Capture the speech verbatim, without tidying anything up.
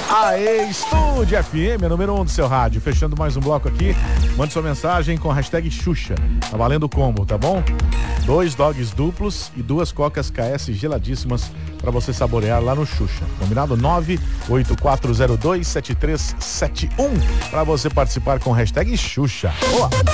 Aê, Estúdio F M, número um do seu rádio. Fechando mais um bloco aqui. Mande sua mensagem com a hashtag Xuxa. Tá valendo o combo, tá bom? Dois dogs duplos e duas cocas K S geladíssimas pra você saborear lá no Xuxa. Combinado? nove oito quatro zero dois sete três sete um pra você participar com a hashtag Xuxa. Boa!